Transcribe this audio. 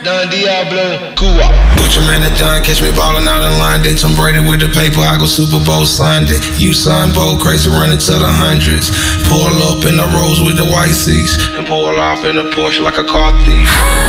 Don Diablo, Cuba. Butcher man and John catch me ballin' out in line. They Tom Brady with the paper, I go Super Bowl Sunday. You sign bold, crazy running to the hundreds. Pull up in the Rolls with the white seats and pull off in the Porsche like a car thief.